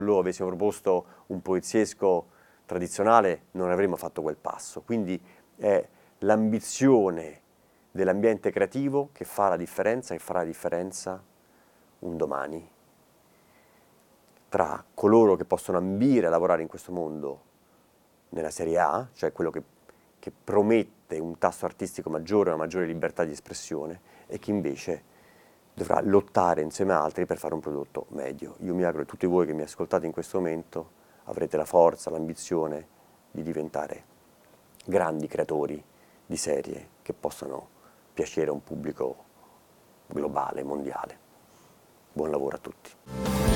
loro avessimo proposto un poliziesco tradizionale non avremmo fatto quel passo. Quindi è l'ambizione dell'ambiente creativo che fa la differenza e farà la differenza un domani tra coloro che possono ambire a lavorare in questo mondo nella serie A, cioè quello che promette un tasso artistico maggiore, una maggiore libertà di espressione, e chi invece dovrà lottare insieme a altri per fare un prodotto medio. Io mi auguro che tutti voi che mi ascoltate in questo momento avrete la forza, l'ambizione di diventare grandi creatori di serie che possano piacere a un pubblico globale, mondiale. Buon lavoro a tutti.